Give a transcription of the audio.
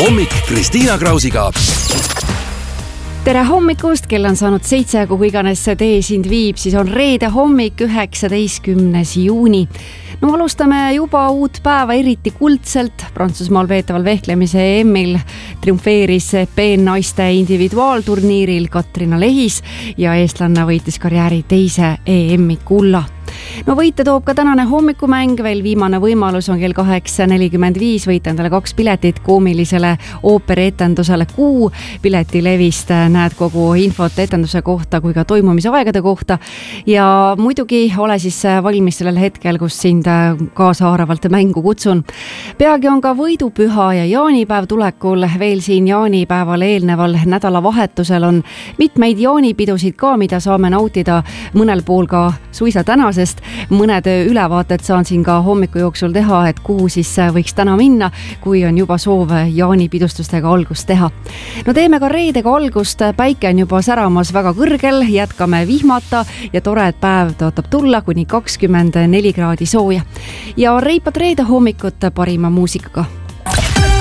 hommik Kristiina Krausiga. Tere hommikust, kell on saanud 7, kuhu iganes see tee sind viib, siis on reede hommik, 19. juuni. No alustame juba uut päeva eriti kuldselt. Prantsusmaal veetaval vehklemise EM-il triumfeeris peennaiste individuaalturniiril Katrina Lehis ja eestlanna võitis karjääri teise EM-i kulla. No võite toob ka tänane hommikumäng, veel viimane võimalus on kell 8.45 võita endale 2 piletit koomilisele ooperietendusele Kuu. Piletilevist näed kogu infot etenduse kohta kui ka toimumise aegade kohta ja muidugi ole siis valmis sellel hetkel, kus sind kaasahaaravalt mängu kutsun. Peagi on ka võidupüha ja jaanipäev tulekul, veel siin jaanipäeval eelneval nädalavahetusel on mitmeid jaanipidusid ka, mida saame nautida mõnel pool ka suisa tänasest. Mõned ülevaated saan siin ka hommiku jooksul teha, et kuhu siis võiks täna minna, kui on juba soov jaanipidustustega algust teha. No teeme ka reedega algust, päike on juba säramas väga kõrgel, jätkame vihmata ja tore, et päev tõotab tulla kuni 24 kraadi sooja. Ja reipat reede hommikut parima muusikaga.